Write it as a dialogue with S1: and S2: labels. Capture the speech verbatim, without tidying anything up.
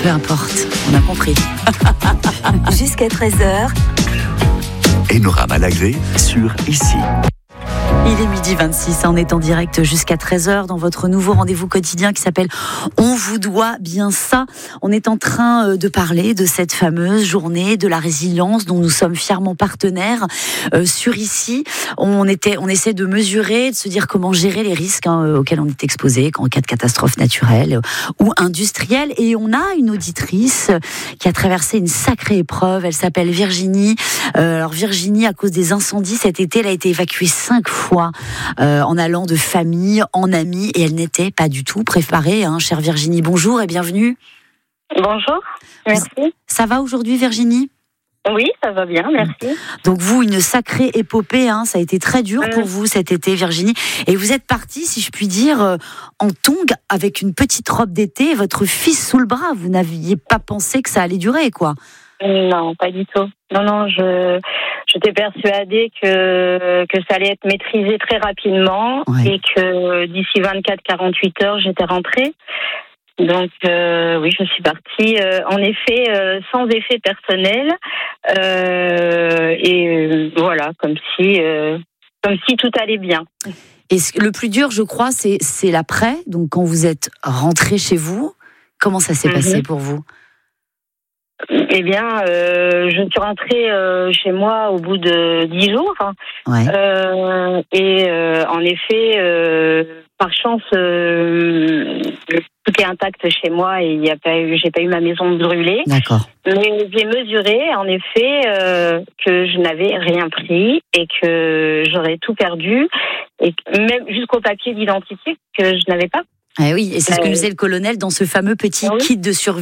S1: peu importe, on a compris.
S2: Jusqu'à treize heures.
S3: Enora Malagré sur Ici.
S1: Il est midi vingt-six, on est en direct jusqu'à treize heures dans votre nouveau rendez-vous quotidien qui s'appelle On vous doit bien ça. On est en train de parler de cette fameuse journée de la résilience dont nous sommes fièrement partenaires euh, sur Ici. On, était, on essaie de mesurer, de se dire comment gérer les risques hein, auxquels on est exposé en cas de catastrophe naturelle ou industrielle. Et on a une auditrice qui a traversé une sacrée épreuve. Elle s'appelle Virginie. Euh, alors Virginie, à cause des incendies cet été, elle a été évacuée cinq fois. Euh, en allant de famille en amis et elle n'était pas du tout préparée, hein, chère Virginie. Bonjour et bienvenue.
S4: Bonjour, merci.
S1: Ça va aujourd'hui Virginie ?
S4: Oui, ça va bien, merci.
S1: Donc vous, une sacrée épopée, hein, ça a été très dur pour vous cet été Virginie. Et vous êtes partie, si je puis dire, euh, en tongs avec une petite robe d'été et votre fils sous le bras. Vous n'aviez pas pensé que ça allait durer, quoi ?
S4: Non, pas du tout. Non, non, je... J'étais persuadée que, que ça allait être maîtrisé très rapidement ouais. et que d'ici vingt-quatre à quarante-huit heures, j'étais rentrée. Donc euh, oui, je suis partie euh, en effet euh, sans effet personnel euh, et euh, voilà, comme si, euh, comme si tout allait bien.
S1: Et le plus dur, je crois, c'est, c'est l'après. Donc quand vous êtes rentrée chez vous, comment ça s'est mm-hmm. passé pour vous ?
S4: Eh bien, euh, je suis rentrée euh, chez moi au bout de dix jours.
S1: Ouais.
S4: Euh, et euh, en effet, euh, par chance, euh, tout est intact chez moi et il y a pas eu, j'ai pas eu ma maison brûlée.
S1: D'accord.
S4: Mais j'ai mesuré, en effet, euh, que je n'avais rien pris et que j'aurais tout perdu, et même jusqu'au papier d'identité que je n'avais pas.
S1: Eh oui, et c'est ce que nous disait le colonel dans ce fameux petit
S4: oui.
S1: kit de survie.